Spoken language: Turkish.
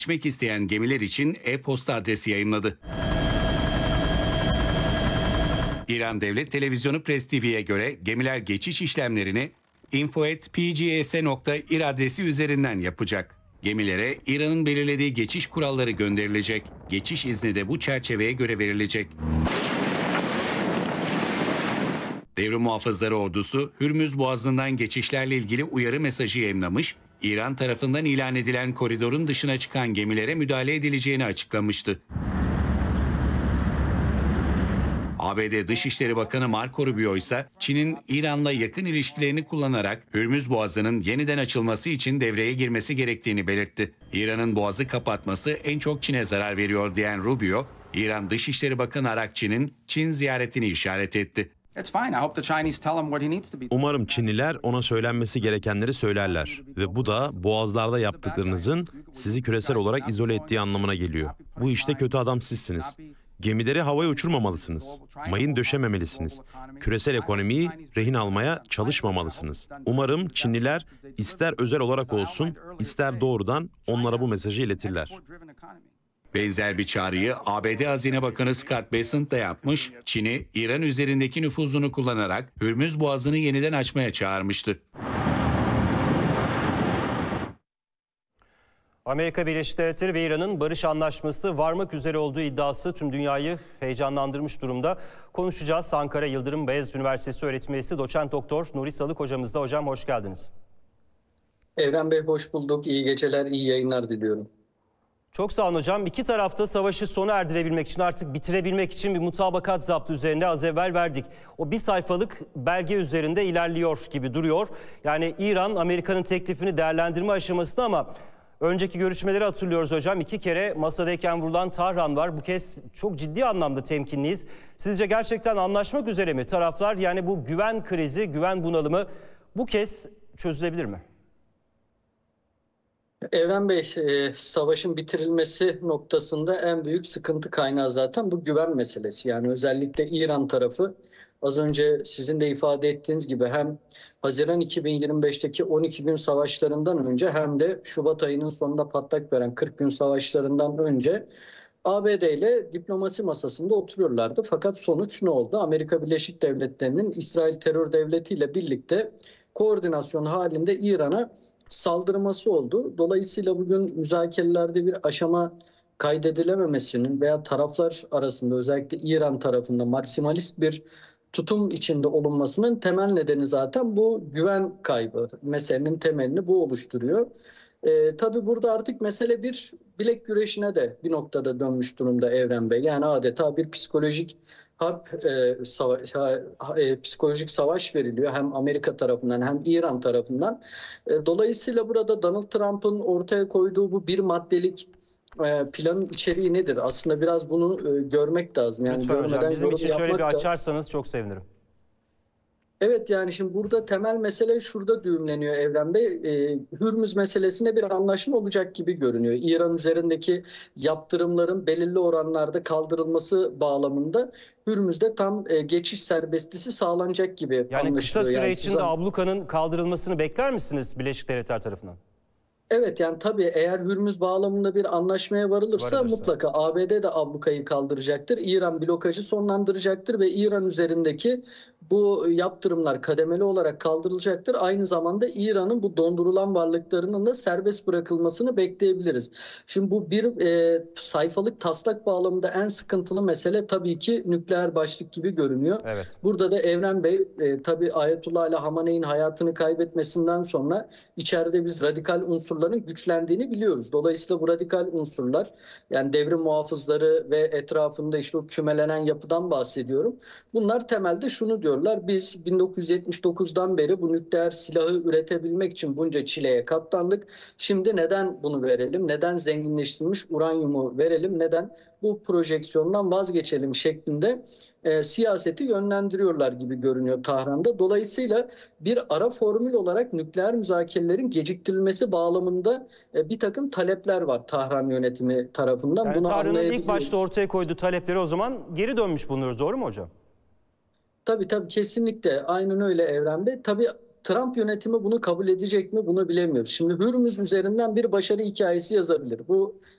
geçmek isteyen gemiler için e-posta adresi yayımladı. İran Devlet Televizyonu Press TV'ye göre gemiler geçiş işlemlerini info@pgs.ir adresi üzerinden yapacak. Gemilere İran'ın belirlediği geçiş kuralları gönderilecek. Geçiş izni de bu çerçeveye göre verilecek. Devrim Muhafızları Ordusu, Hürmüz Boğazı'ndan geçişlerle ilgili uyarı mesajı yayımlamış, İran tarafından ilan edilen koridorun dışına çıkan gemilere müdahale edileceğini açıklamıştı. ABD Dışişleri Bakanı Marco Rubio ise Çin'in İran'la yakın ilişkilerini kullanarak Hürmüz Boğazı'nın yeniden açılması için devreye girmesi gerektiğini belirtti. İran'ın boğazı kapatması en çok Çin'e zarar veriyor diyen Rubio, İran Dışişleri Bakanı Arakçı'nın Çin ziyaretini işaret etti. Umarım Çinliler ona söylenmesi gerekenleri söylerler ve bu da boğazlarda yaptıklarınızın sizi küresel olarak izole ettiği anlamına geliyor. Bu işte kötü adam sizsiniz. Gemileri havaya uçurmamalısınız. Mayın döşememelisiniz. Küresel ekonomiyi rehin almaya çalışmamalısınız. Umarım Çinliler ister özel olarak olsun, ister doğrudan onlara bu mesajı iletirler. Benzer bir çağrıyı ABD Hazine Bakanı Scott Bessent da yapmış, Çin'i İran üzerindeki nüfuzunu kullanarak Hürmüz Boğazı'nı yeniden açmaya çağırmıştı. Amerika Birleşik Devletleri ve İran'ın barış anlaşması varmak üzere olduğu iddiası tüm dünyayı heyecanlandırmış durumda. Konuşacağız. Ankara Yıldırım Beyazıt Üniversitesi öğretim üyesi Doçent Doktor Nuri Salık hocamızla. Hocam hoş geldiniz. Evren Bey hoş bulduk. İyi geceler, iyi yayınlar diliyorum. Çok sağ olun hocam. İki tarafta savaşı sona erdirebilmek için, artık bitirebilmek için bir mutabakat zaptı üzerinde az evvel verdik. O bir sayfalık belge üzerinde ilerliyor gibi duruyor. Yani İran Amerika'nın teklifini değerlendirme aşamasında ama önceki görüşmeleri hatırlıyoruz hocam. 2 kere masadayken vurulan Tahran var. Bu kez çok ciddi anlamda temkinliyiz. Sizce gerçekten anlaşmak üzere mi taraflar? Yani bu güven krizi, güven bunalımı bu kez çözülebilir mi? Evren Bey, savaşın bitirilmesi noktasında en büyük sıkıntı kaynağı zaten bu güven meselesi. Yani özellikle İran tarafı az önce sizin de ifade ettiğiniz gibi hem Haziran 2025'teki 12 gün savaşlarından önce hem de Şubat ayının sonunda patlak veren 40 gün savaşlarından önce ABD ile diplomasi masasında oturuyorlardı. Fakat sonuç ne oldu? Amerika Birleşik Devletleri'nin İsrail terör devleti ile birlikte koordinasyon halinde İran'a saldırması oldu. Dolayısıyla bugün müzakerelerde bir aşama kaydedilememesinin veya taraflar arasında özellikle İran tarafında maksimalist bir tutum içinde olunmasının temel nedeni zaten bu güven kaybı. Meselenin temelini bu oluşturuyor. Tabii burada artık mesele bir bilek güreşine de bir noktada dönmüş durumda Evren Bey. Yani adeta bir psikolojik harp, psikolojik savaş veriliyor hem Amerika tarafından hem İran tarafından. Dolayısıyla burada Donald Trump'ın ortaya koyduğu bu bir maddelik planın içeriği nedir? Aslında biraz bunu görmek lazım. Yani lütfen hocam bizim yorum için şöyle bir yapmak da... açarsanız çok sevinirim. Evet, yani şimdi burada temel mesele şurada düğümleniyor Evren Bey. Hürmüz meselesinde bir anlaşma olacak gibi görünüyor. İran üzerindeki yaptırımların belirli oranlarda kaldırılması bağlamında Hürmüz'de tam geçiş serbestisi sağlanacak gibi Yani anlaşılıyor. kısa süre Yani içinde ablukanın kaldırılmasını bekler misiniz Birleşik Devletler tarafından? Evet, yani tabii eğer Hürmüz bağlamında bir anlaşmaya varılırsa mutlaka ABD de ablukayı kaldıracaktır. İran blokajı sonlandıracaktır ve İran üzerindeki bu yaptırımlar kademeli olarak kaldırılacaktır. Aynı zamanda İran'ın bu dondurulan varlıklarının da serbest bırakılmasını bekleyebiliriz. Şimdi bu bir sayfalık taslak bağlamında en sıkıntılı mesele tabii ki nükleer başlık gibi görünüyor. Evet. Burada da Evren Bey tabii Ayetullah Ali Hamenei'nin hayatını kaybetmesinden sonra içeride biz radikal unsurların güçlendiğini biliyoruz. Dolayısıyla bu radikal unsurlar, yani devrim muhafızları ve etrafında işte o kümelenen yapıdan bahsediyorum. Bunlar temelde şunu diyorlar: biz 1979'dan beri bu nükleer silahı üretebilmek için bunca çileye katlandık. Şimdi neden bunu verelim? Neden zenginleştirilmiş uranyumu verelim? Neden bu projeksiyondan vazgeçelim şeklinde siyaseti yönlendiriyorlar gibi görünüyor Tahran'da. Dolayısıyla bir ara formül olarak nükleer müzakerelerin geciktirilmesi bağlamında bir takım talepler var Tahran yönetimi tarafından. Yani bunu Tahran'ın ilk başta ortaya koyduğu talepleri o zaman geri dönmüş bulunuyoruz, doğru mu hocam? Tabii kesinlikle aynen öyle Evren Bey. Tabii Trump yönetimi bunu kabul edecek mi, bunu bilemiyoruz. Şimdi Hürmüz üzerinden bir başarı hikayesi yazabilir. Bu